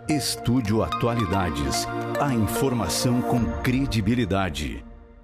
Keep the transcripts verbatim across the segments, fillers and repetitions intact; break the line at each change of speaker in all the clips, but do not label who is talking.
Estúdio Atualidades. A informação com credibilidade.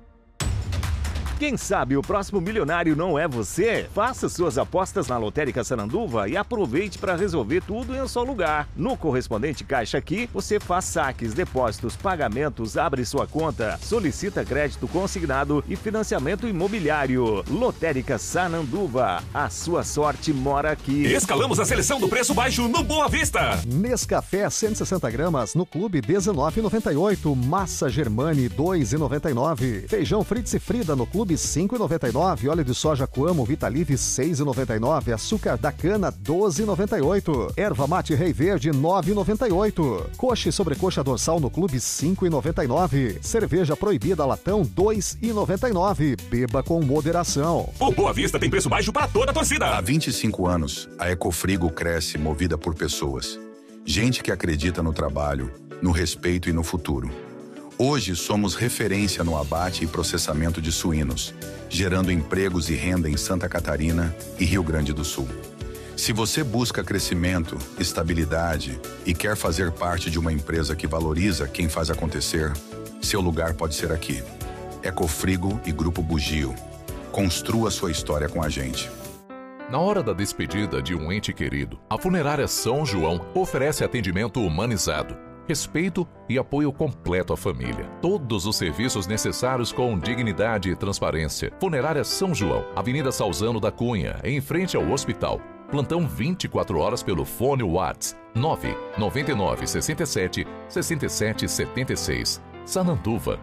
Quem sabe o próximo milionário não é você? Faça suas apostas na Lotérica Sananduva e aproveite para resolver tudo em um só lugar. No correspondente Caixa Aqui, você faz saques, depósitos, pagamentos, abre sua conta, solicita crédito consignado e financiamento imobiliário. Lotérica Sananduva, a sua sorte mora aqui.
Escalamos a seleção do preço baixo no Boa Vista.
Nescafé cento e sessenta gramas no Clube dezenove reais e noventa e oito centavos. Massa Germani dois reais e noventa e nove centavos. Feijão Fritz e Frida no Clube cinco reais e noventa e nove centavos. Óleo de soja Coamo Vitalive seis reais e noventa e nove centavos. Açúcar da cana doze reais e noventa e oito centavos. Erva mate Rei Verde nove reais e noventa e oito centavos. Coxa e sobrecoxa dorsal no Clube cinco reais e noventa e nove centavos. Cerveja proibida latão dois reais e noventa e nove centavos. Beba com moderação.
O Boa Vista tem preço baixo para toda a torcida.
Há vinte e cinco anos, a Ecofrigo cresce movida por pessoas. Gente que acredita no trabalho, no respeito e no futuro. Hoje somos referência no abate e processamento de suínos, gerando empregos e renda em Santa Catarina e Rio Grande do Sul. Se você busca crescimento, estabilidade e quer fazer parte de uma empresa que valoriza quem faz acontecer, seu lugar pode ser aqui. Ecofrigo e Grupo Bugio. Construa sua história com a gente.
Na hora da despedida de um ente querido, a Funerária São João oferece atendimento humanizado, respeito e apoio completo à família. Todos os serviços necessários com dignidade e transparência. Funerária São João, Avenida Salzano da Cunha, em frente ao hospital. Plantão vinte e quatro horas pelo fone WhatsApp nove nove nove, seis sete, seis sete sete seis. Sananduva.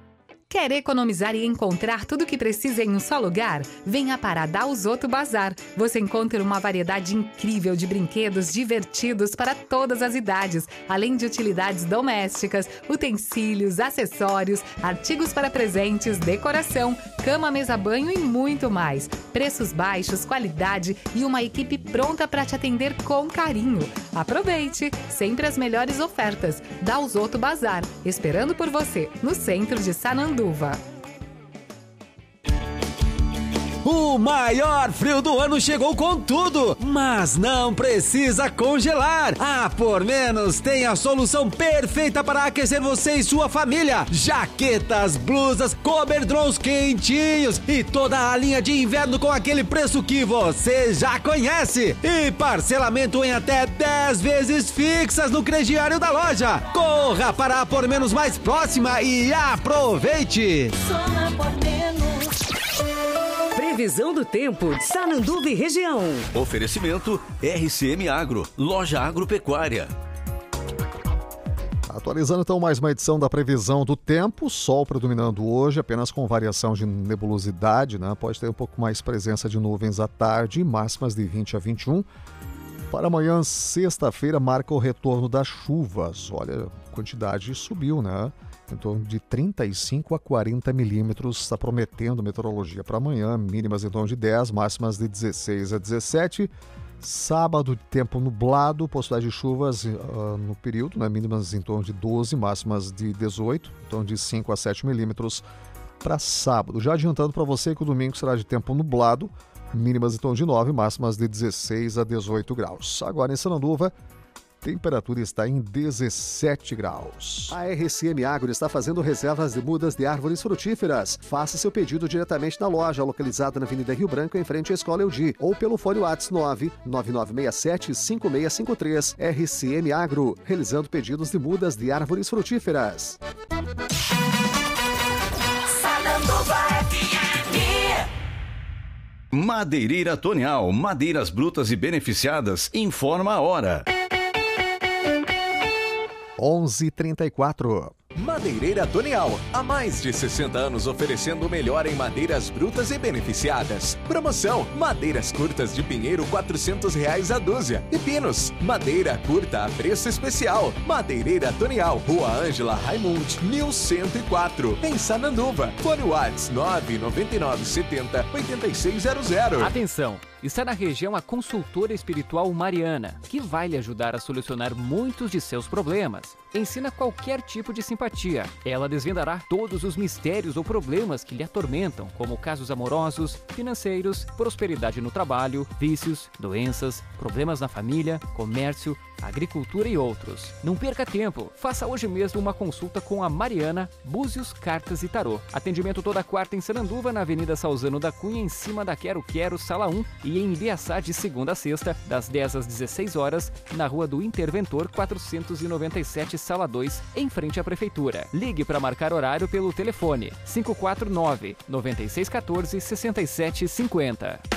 Quer economizar e encontrar tudo o que precisa em um só lugar? Venha para a Dalzotto Bazar. Você encontra uma variedade incrível de brinquedos divertidos para todas as idades, além de utilidades domésticas, utensílios, acessórios, artigos para presentes, decoração, cama, mesa, banho e muito mais. Preços baixos, qualidade e uma equipe pronta para te atender com carinho. Aproveite! Sempre as melhores ofertas. Dalzotto Bazar, esperando por você, no centro de Sananduva.
O maior frio do ano chegou com tudo, mas não precisa congelar. A Por Menos tem a solução perfeita para aquecer você e sua família. Jaquetas, blusas, coberdrons quentinhos e toda a linha de inverno com aquele preço que você já conhece. E parcelamento em até dez vezes fixas no crediário da loja. Corra para a Por Menos mais próxima e aproveite.
Só na Por Menos. Previsão do tempo de Sananduva e região.
Oferecimento R C M Agro, loja agropecuária.
Atualizando então mais uma edição da previsão do tempo, sol predominando hoje, apenas com variação de nebulosidade, né? Pode ter um pouco mais presença de nuvens à tarde, máximas de vinte a vinte e um. Para amanhã, sexta-feira, marca o retorno das chuvas. Olha, a quantidade subiu, né? Em torno de trinta e cinco a quarenta milímetros, está prometendo meteorologia para amanhã, mínimas em torno de dez, máximas de dezesseis a dezessete. Sábado, tempo nublado, possibilidade de chuvas uh, no período, né? Mínimas em torno de doze, máximas de dezoito, em torno de cinco a sete milímetros para sábado. Já adiantando para você que o domingo será de tempo nublado, mínimas em torno de nove, máximas de dezesseis a dezoito graus. Agora em Sananduva, temperatura está em dezessete graus. A R C M Agro está fazendo reservas de mudas de árvores frutíferas. Faça seu pedido diretamente na loja, localizada na Avenida Rio Branco, em frente à Escola Eudi, ou pelo fone WhatsApp nove nove nove seis sete, cinco seis cinco três. R C M Agro, realizando pedidos de mudas de árvores frutíferas.
Sananduva F M.
Madeireira Tonial, madeiras brutas e beneficiadas, informa a hora.
onze e trinta e quatro.
Madeireira Tonial, há mais de sessenta anos oferecendo o melhor em madeiras brutas e beneficiadas. Promoção, madeiras curtas de pinheiro quatrocentos reais a dúzia. E pinos, madeira curta a preço especial. Madeireira Tonial, Rua Ângela Raimund, mil cento e quatro, em Sananduva. Fone WhatsApp nove nove nove setenta, oitenta e seis zero zero.
Atenção! Está na região a consultora espiritual Mariana, que vai lhe ajudar a solucionar muitos de seus problemas. Ensina qualquer tipo de simpatia. Ela desvendará todos os mistérios ou problemas que lhe atormentam, como casos amorosos, financeiros, prosperidade no trabalho, vícios, doenças, problemas na família, comércio, agricultura e outros. Não perca tempo. Faça hoje mesmo uma consulta com a Mariana, Búzios, Cartas e Tarô. Atendimento toda quarta em Sananduva, na Avenida Salzano da Cunha, em cima da Quero Quero, Sala um, e em Ibiaçá de segunda a sexta, das dez às dezesseis horas, na Rua do Interventor quatrocentos e noventa e sete, Sala dois, em frente à Prefeitura. Ligue para marcar horário pelo telefone cinco quatro nove, nove seis um quatro, seis sete cinco zero.